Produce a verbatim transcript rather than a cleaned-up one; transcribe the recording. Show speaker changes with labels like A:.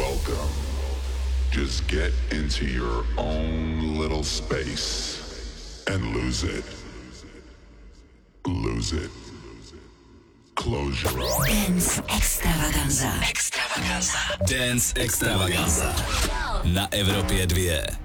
A: Welcome. Just get into your own little space and lose it. Lose it. Close your eyes.
B: Dance Extravaganza. Extravaganza.
C: Dance Extravaganza. Na Evropě dvě.